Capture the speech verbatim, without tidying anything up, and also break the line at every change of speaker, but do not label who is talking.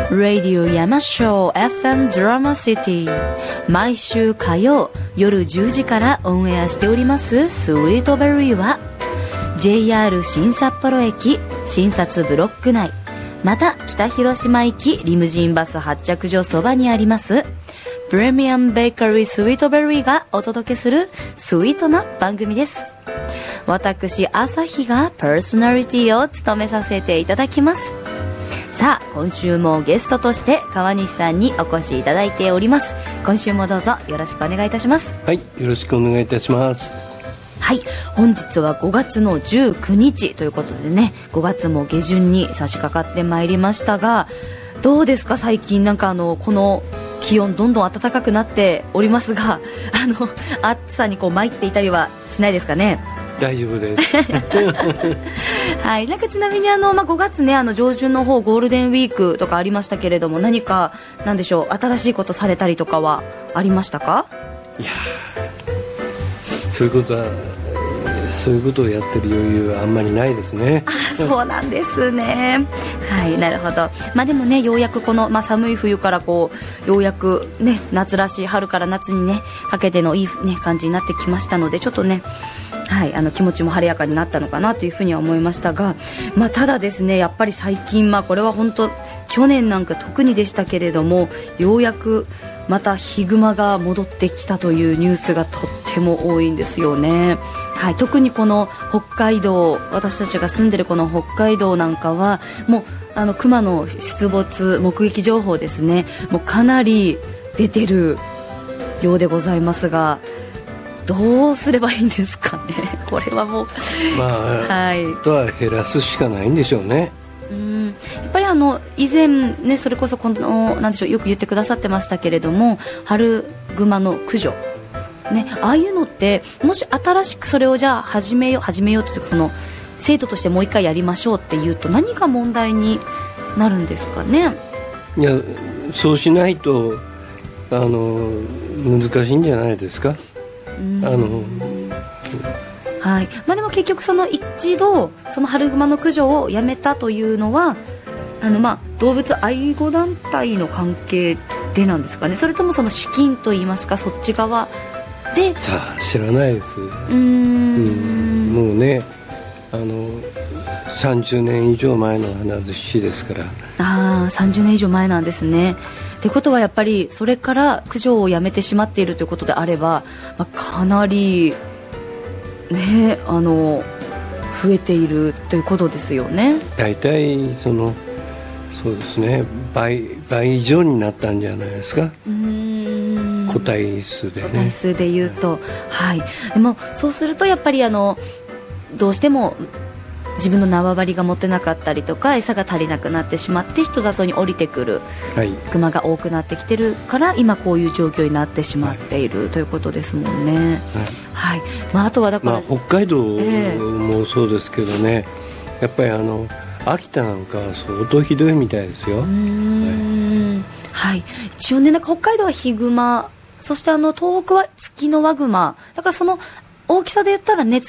Radio 山椒 エフエム ドラマシティ、毎週火曜夜じゅうじからオンエアしておりますスイートベリーは ジェイアール 新札幌駅新札ブロック内、また北広島行きリムジンバス発着所そばにありますプレミアムベーカリースイートベリーがお届けするスイートな番組です。私朝日がパーソナリティを務めさせていただきます。さあ今週もゲストとして川西さんにお越しいただいております。今週もどうぞよろしくお願いいたします。
はい、よろしくお願いいたします。
はい、本日はごがつのじゅうくにちということでね、ごがつも下旬に差し掛かってまいりましたが、どうですか最近、なんかあのこの気温どんどん暖かくなっておりますが、あの暑さにこう参っていたりはしないですかね。
大丈夫です
はい、なんかちなみにあの、まあ、ごがつね、あの上旬の方ゴールデンウィークとかありましたけれども、何かなんでしょう、新しいことされたりとかはありましたか？
いやそういうことはそういうことをやってる余裕はあんまりないですね。
あ、そうなんですね。はい、なるほど。まあでもね、ようやくこの、まあ、寒い冬からこうようやくね、夏らしい春から夏にねかけてのいい、ね、感じになってきましたので、ちょっとね、はい、あの気持ちも晴れやかになったのかなというふうには思いましたが、まあ、ただですね、やっぱり最近、まあ、これは本当去年なんか特にでしたけれども、ようやくまたヒグマが戻ってきたというニュースがとっても多いんですよね。はい、特にこの北海道、私たちが住んでるこの北海道なんかはもうあのクマの出没目撃情報ですね、もうかなり出てるようでございますが、どうすればいいんですかねこれはもう
まあ、はい、とは減らすしかないんでしょうね。
うん、やっぱりあの以前ね、それこそこのなんでしょう、よく言ってくださってましたけれども、春グマの駆除ね、ああいうのってもし新しくそれをじゃあ始めよう始めようというか、その制度としてもう一回やりましょうっていうと何が問題になるんですかね。
いや、そうしないとあの難しいんじゃないですか。あの
はい、まあ、でも結局その一度その春グマの駆除をやめたというのはあの、まあ、動物愛護団体の関係でなんですかね、それともその資金といいますか、そっち側で。
さあ知らないです。うーん、うん、もうね、あのさんじゅうねん以上前の話ですから。あ
あ、さんじゅうねん以上前なんですね。ってことはやっぱりそれから駆除をやめてしまっているということであれば、まあ、かなり、ね、あの増えているということですよね。
大体そのそうですね、倍、倍以上になったんじゃないですか。うーん、個体数でね、個
体数でいうと、はい、でもそうするとやっぱりあのどうしても自分の縄張りが持てなかったりとか、餌が足りなくなってしまって人里に降りてくるクマが多くなってきてるから、今こういう状況になってしまっている、はい、ということですもんね。はい、はい、まあ、あとはだから、まあ、
北海道もそうですけどね、えー、やっぱりあの秋田なんかは相当ひどいみたいですよ。うーん、
はい、はい、一応ね、なんか北海道はヒグマ、そしてあの東北はツキノワグマだから、その大きさで言ったらね、